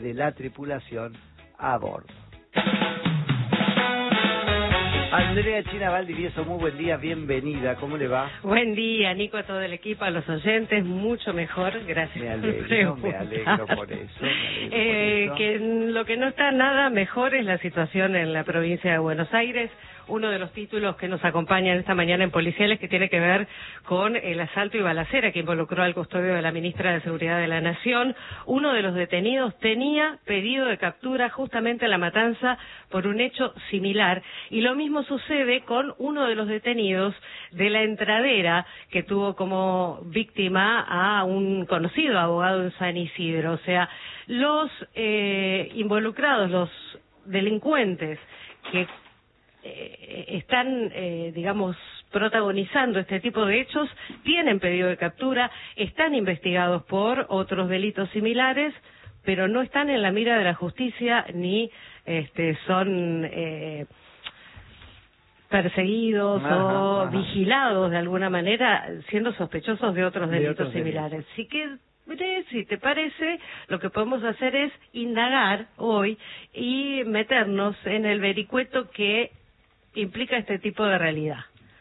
de la tripulación a bordo. Andrea China Valdivieso, muy buen día, bienvenida, ¿cómo le va? Buen día, Nico, a todo el equipo, a los oyentes, mucho mejor, gracias. Me alegro por eso. Que lo que no está nada mejor es la situación en la provincia de Buenos Aires. Uno de los títulos que nos acompañan esta mañana en Policiales que tiene que ver con el asalto y balacera que involucró al custodio de la ministra de Seguridad de la Nación. Uno de los detenidos tenía pedido de captura justamente en La Matanza por un hecho similar. Y lo mismo sucede con uno de los detenidos de La Entradera que tuvo como víctima a un conocido abogado en San Isidro. O sea, los involucrados, los delincuentes que están, digamos, protagonizando este tipo de hechos, tienen pedido de captura, están investigados por otros delitos similares, pero no están en la mira de la justicia ni son perseguidos o vigilados de alguna manera, siendo sospechosos de otros delitos similares. Así que, si te parece, lo que podemos hacer es indagar hoy y meternos en el vericueto que implica este tipo de realidad.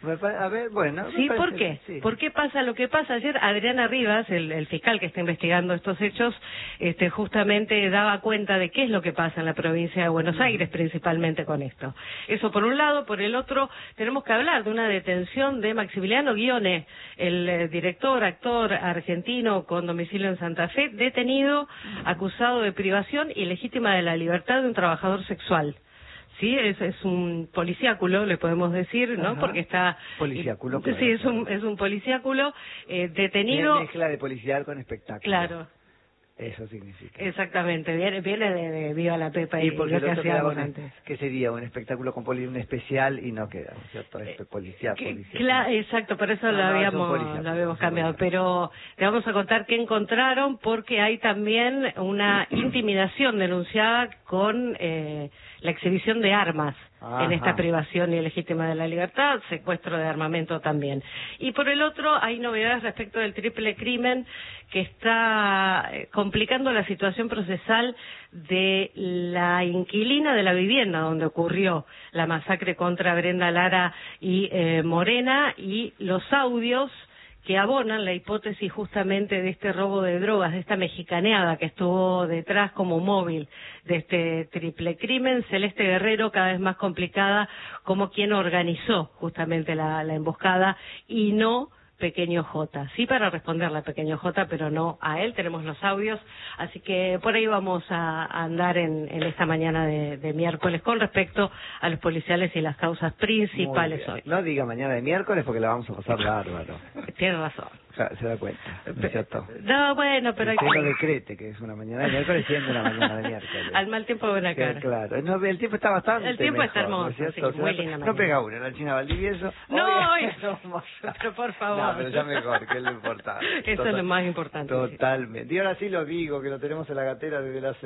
A ver, bueno. ¿Sí? ¿Por qué? Sí. ¿Por qué pasa lo que pasa? Ayer Adriana Rivas, el fiscal que está investigando estos hechos, justamente daba cuenta de qué es lo que pasa en la provincia de Buenos Aires, principalmente con esto. Eso por un lado. Por el otro, tenemos que hablar de una detención de Maximiliano Ghione, el director, actor argentino con domicilio en Santa Fe, detenido, acusado de privación ilegítima de la libertad de un trabajador sexual. Sí, es un policiáculo, le podemos decir, ¿no? Ajá. Porque está... Policiáculo, claro. Sí, es un policiáculo detenido... Mezcla de policial con espectáculo. Claro. Eso significa. Exactamente, viene de Viva la Pepa y porque lo que hacíamos antes. ¿Qué sería? Un espectáculo con un especial y no queda, ¿no es cierto? Policía. Exacto, por eso lo habíamos cambiado. Pero te vamos a contar qué encontraron, porque hay también una intimidación denunciada con la exhibición de armas. Ajá. En esta privación ilegítima de la libertad, secuestro de armamento también. Y por el otro, hay novedades respecto del triple crimen que está complicando la situación procesal de la inquilina de la vivienda donde ocurrió la masacre contra Brenda Lara y Morena, y los audios que abonan la hipótesis justamente de este robo de drogas, de esta mexicaneada que estuvo detrás como móvil de este triple crimen. Celeste Guerrero, cada vez más complicada como quien organizó justamente la emboscada, y no Pequeño J. Sí, para responderle a Pequeño J, pero no a él. Tenemos los audios, así que por ahí vamos a andar en esta mañana de miércoles con respecto a los policiales y las causas principales hoy. No diga mañana de miércoles porque la vamos a pasar bárbaro. Tiene razón. Se da cuenta, ¿no es cierto? No, bueno, pero hay que no decrete que es una mañana de miércoles siendo una mañana de miércoles. Al mal tiempo de buena cara. Claro, no, el tiempo está bastante El tiempo mejor, está hermoso, ¿no es cierto? sí, muy linda. No pega una, la China Valdivieso. No, pero por favor. No, pero ya mejor, que es lo importante. Eso es lo más importante. Totalmente. Sí. Y ahora sí lo digo, que lo tenemos en la gatera desde las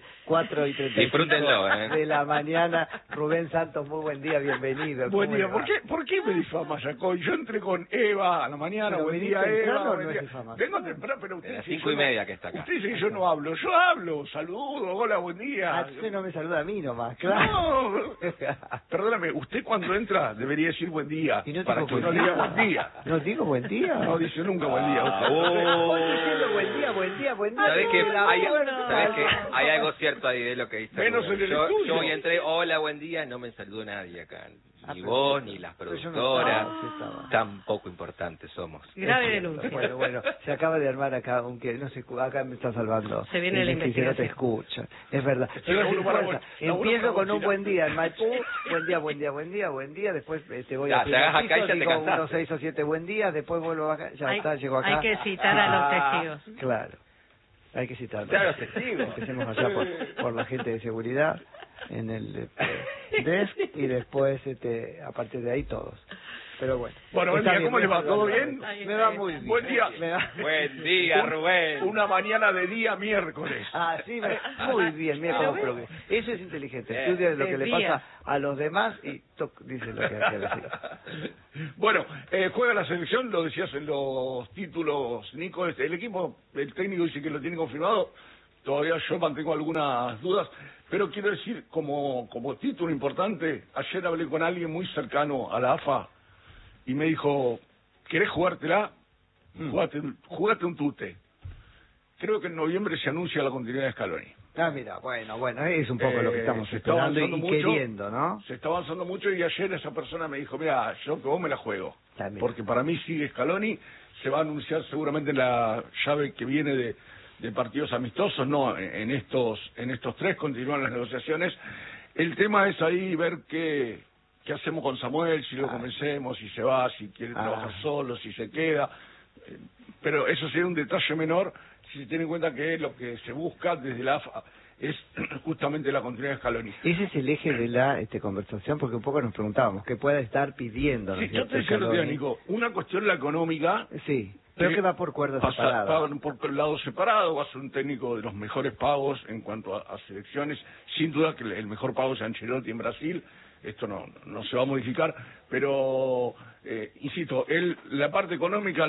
4:35 Disfrútenlo, de la mañana. Rubén Santos, muy buen día, bienvenido. Buen día. ¿Por qué me difama, Jacob? Yo entré con Eva a la mañana, pero buen día, Eva. Vengo temprano, pero usted... A las 5:30 que está acá. Usted dice que yo no hablo. Yo hablo, saludo, hola, buen día. Usted no me saluda a mí nomás, claro. No, perdóname, usted cuando entra debería decir buen día. ¿Y no para que no diga buen día. ¿No digo buen día? No dice nunca buen día. Diciendo buen día, buen día, buen día. ¿Sabés que hay algo cierto ahí de lo que dice? Menos en el estudio. Yo hoy entré, hola, buen día, no me saludó nadie acá. Ni vos, ni las productoras, tan poco importantes somos. Grave denuncia. Bueno, se acaba de armar acá, aunque no sé, acá me está salvando. Se viene la investigación. No te escucha, es verdad. Empiezo con un buen día en Maipú, buen día, después te voy a digo unos 6 o 7 buen días, después vuelvo acá, llego acá. Hay que citar a los testigos. Claro, hay que citarlos. Claro, testigos. Empecemos allá por la gente de seguridad en el desk y después a partir de ahí todos. Pero bueno. Bueno, buen día, ¿cómo le va? ¿Todo bien? Me va muy bien. Buen día. Buen día, Rubén. Una mañana de día miércoles. Sí, muy bien, mira cómo progresa. Eso es inteligente, estudia lo que le pasa a los demás y dice lo que hay que decir. Bueno, juega la selección, lo decías en los títulos, Nico, el equipo, el técnico dice que lo tiene confirmado. todavía yo mantengo algunas dudas, pero quiero decir, como título importante, ayer hablé con alguien muy cercano a la AFA y me dijo, ¿querés jugártela? Jugate un tute. Creo que en noviembre se anuncia la continuidad de Scaloni. Ah, mira, bueno, es un poco lo que estamos esperando y queriendo, ¿no? Se está avanzando mucho y ayer esa persona me dijo, mira, yo que vos me la juego. Porque para mí sigue Scaloni, se va a anunciar seguramente en la llave que viene de partidos amistosos, no, en estos 3 continúan las negociaciones. El tema es ahí ver qué hacemos con Samuel, si lo convencemos, si se va, si quiere trabajar solo, si se queda. Pero eso sería un detalle menor si se tiene en cuenta que lo que se busca desde la AFA es justamente la continuidad de Scaloni. Ese es el eje de la conversación, porque un poco nos preguntábamos qué puede estar pidiendo. Sí, yo te decía lo que Nico, una cuestión la económica. Sí, pero que va por cuerdas separadas. Va por lado separado, va a ser un técnico de los mejores pagos en cuanto a selecciones. Sin duda que el mejor pago es Ancelotti en Brasil. Esto no se va a modificar, pero insisto, él la parte económica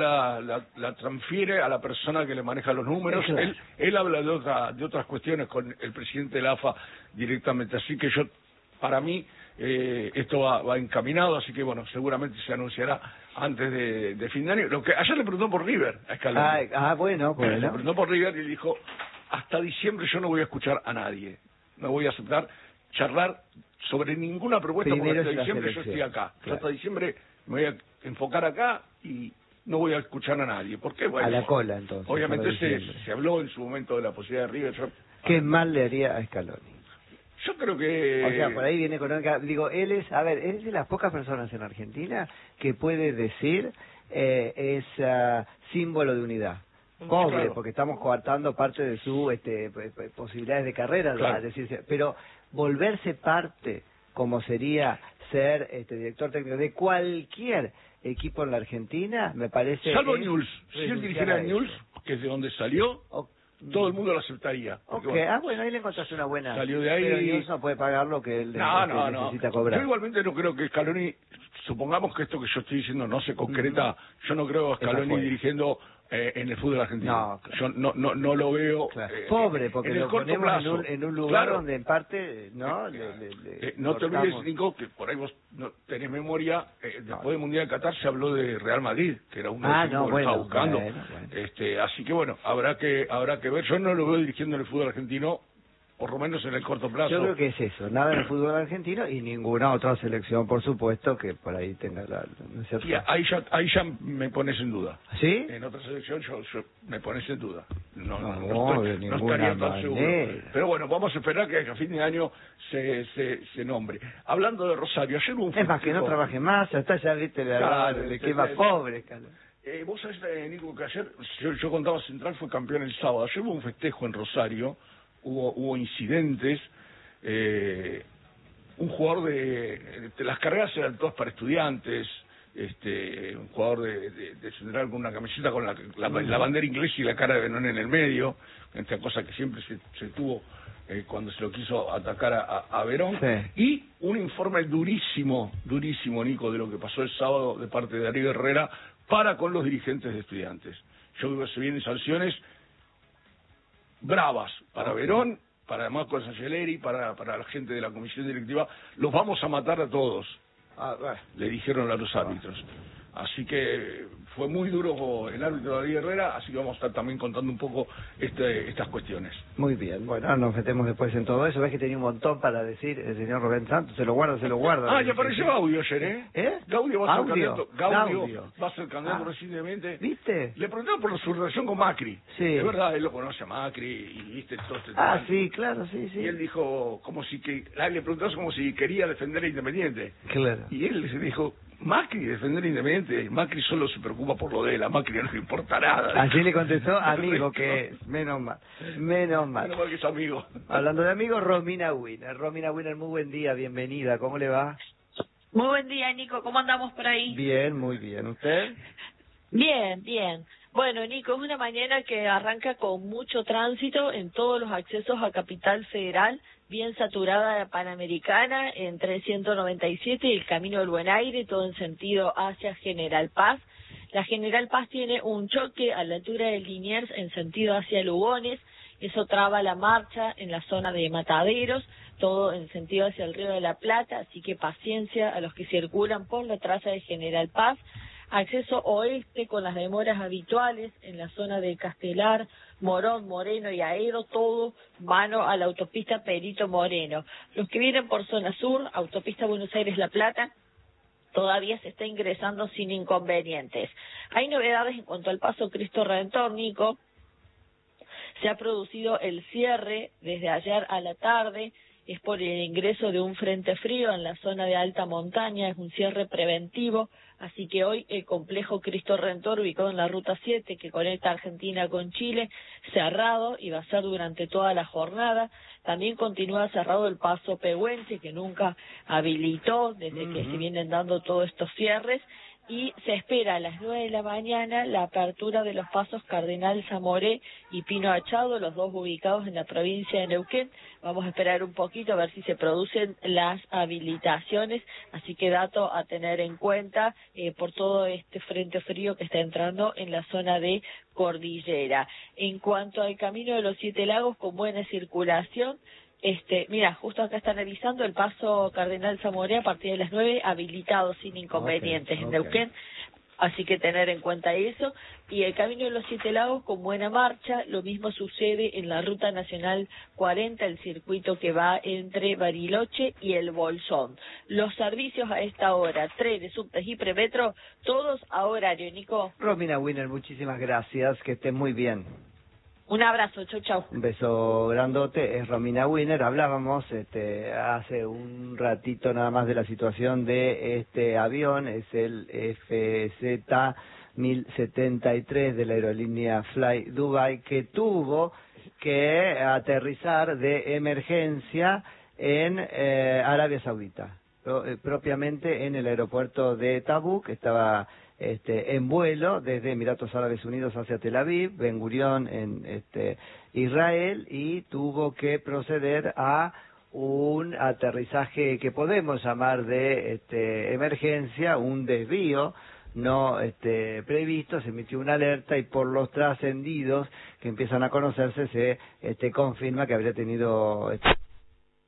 la transfiere a la persona que le maneja los números. Claro. Él habla de otras cuestiones con el presidente de la AFA directamente, así que para mí esto va encaminado, así que bueno, seguramente se anunciará antes de fin de año. Ayer le preguntó por River a Scaloni. Bueno. Le preguntó por River y dijo, hasta diciembre yo no voy a escuchar a nadie, no voy a aceptar charlar sobre ninguna propuesta. Primero porque hasta diciembre yo estoy acá. Claro. Yo hasta diciembre me voy a enfocar acá y no voy a escuchar a nadie. ¿Por qué? Bueno, a la cola, entonces. Obviamente se habló en su momento de la posibilidad de River. ¿Qué mal le haría a Scaloni? Yo creo que... O sea, por ahí viene económica. Digo, él es de las pocas personas en Argentina que puede decir es símbolo de unidad. Pobre, claro. Porque estamos coartando parte de su posibilidades de carrera, claro. Decirse, pero volverse parte, como sería ser director técnico de cualquier equipo en la Argentina, me parece... Salvo Newell's, si él dirigiera a Newell's, que es de donde salió, todo el mundo lo aceptaría. Porque, bueno, ahí le encontraste una buena... Salió de ahí... Pero Newell's no puede pagar lo que él necesita cobrar. Yo igualmente no creo que Scaloni, supongamos que esto que yo estoy diciendo no se concreta, yo no creo a Scaloni dirigiendo... en el fútbol argentino. Claro. Yo no lo veo. Claro. Pobre, porque lo ponemos en un lugar claro. donde en parte no te olvides, Nico, que por ahí vos no tenés memoria, después del Mundial de Qatar se habló de Real Madrid, que era uno de los que estaba buscando. Bueno. Así que bueno, habrá que ver. Yo no lo veo dirigiendo en el fútbol argentino, por lo menos en el corto plazo. Yo creo que es eso, nada en el fútbol argentino y ninguna otra selección, por supuesto, que por ahí tenga y ahí ya me pones en duda. ¿Sí? En otra selección yo me pones en duda. No estaría tan seguro. Pero bueno, vamos a esperar que a fin de año se nombre. Hablando de Rosario, ayer hubo un festejo. Es más, que no trabaje más, hasta ya viste de que va pobre, vos sabés, Nico, que ayer, yo contaba, Central fue campeón el sábado. Ayer hubo un festejo en Rosario. Hubo incidentes, un jugador de las carreras eran todas para estudiantes, un jugador de Central con una camiseta con la bandera inglesa y la cara de Benón en el medio, esta cosa que siempre se tuvo cuando se lo quiso atacar a Verón, sí. Y un informe durísimo, Nico, de lo que pasó el sábado de parte de Darío Herrera para con los dirigentes de estudiantes. Yo creo que se vienen sanciones bravas para Verón, para Marco Sangeleri, para la gente de la comisión directiva. Los vamos a matar a todos, le dijeron a los árbitros. Así que fue muy duro el árbitro Darío Herrera, así que vamos a estar también contando un poco estas cuestiones. Muy bien, bueno, nos metemos después en todo eso. Ves que tenía un montón para decir el señor Rubén Santos, se lo guarda. Ya apareció Gaudio ayer, Gaudio va a ser candidato. Gaudio va a ser candidato recientemente. ¿Viste? Le preguntaron por su relación con Macri. Sí. Es verdad, él lo conoce a Macri y viste todo este tema. Sí, claro, sí. Y él dijo, le preguntaron como si quería defender a Independiente. Claro. Y él le dijo, Macri defender Independiente, Macri solo se preocupa por lo de él, a Macri no le importa nada. Así le contestó, amigo que es, menos mal que es amigo. Hablando de amigos, Romina Winner, muy buen día, bienvenida, ¿cómo le va? Muy buen día, Nico, ¿cómo andamos por ahí? Bien, muy bien, ¿usted? Bien. Bueno, Nico, es una mañana que arranca con mucho tránsito en todos los accesos a Capital Federal, bien saturada la Panamericana, entre 197 y el Camino del Buen Aire, todo en sentido hacia General Paz. La General Paz tiene un choque a la altura de Liniers en sentido hacia Lugones, Eso traba la marcha en la zona de Mataderos, todo en sentido hacia el Río de la Plata, así que paciencia a los que circulan por la traza de General Paz. Acceso oeste con las demoras habituales en la zona de Castelar, Morón, Moreno y Aedo, todo mano a la autopista Perito Moreno. Los que vienen por zona sur, autopista Buenos Aires-La Plata, todavía se está ingresando sin inconvenientes. Hay novedades en cuanto al paso Cristo Redentor, Nico. Se ha producido el cierre desde ayer a la tarde, es por el ingreso de un frente frío en la zona de alta montaña, es un cierre preventivo, así que hoy el complejo Cristo Redentor, ubicado en la Ruta 7, que conecta Argentina con Chile, cerrado y va a ser durante toda la jornada. También continúa cerrado el paso Pehuenche, que nunca habilitó desde que se vienen dando todos estos cierres, y se espera a las 9 de la mañana la apertura de los pasos Cardenal Zamoré y Pino Achado, los dos ubicados en la provincia de Neuquén. Vamos a esperar un poquito a ver si se producen las habilitaciones, así que dato a tener en cuenta por todo este frente frío que está entrando en la zona de Cordillera. En cuanto al Camino de los Siete Lagos, con buena circulación, mira, justo acá están avisando el paso Cardenal Zamoré a partir de las 9, habilitado sin inconvenientes en Neuquén, así que tener en cuenta eso. Y el Camino de los Siete Lagos con buena marcha, lo mismo sucede en la Ruta Nacional 40, el circuito que va entre Bariloche y el Bolsón. Los servicios a esta hora, trenes, subtes y premetro, todos a horario, Nico. Romina Winner, muchísimas gracias, que esté muy bien. Un abrazo, chau, chau. Un beso grandote, es Romina Winner. Hablábamos hace un ratito nada más de la situación de este avión, es el FZ-1073 de la aerolínea Fly Dubai, que tuvo que aterrizar de emergencia en Arabia Saudita, propiamente en el aeropuerto de Tabuk, que estaba en vuelo desde Emiratos Árabes Unidos hacia Tel Aviv, Ben Gurión en Israel, y tuvo que proceder a un aterrizaje que podemos llamar de emergencia, un desvío no previsto. Se emitió una alerta y por los trascendidos que empiezan a conocerse se confirma que habría tenido